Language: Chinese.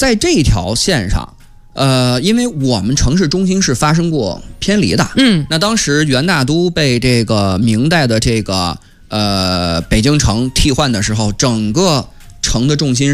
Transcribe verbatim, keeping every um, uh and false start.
在这条线上，呃，因为我们城市中心是发生过偏离的， 嗯， 那当时元大都被这个明代的这个呃北京城替换的时候，整个城的重心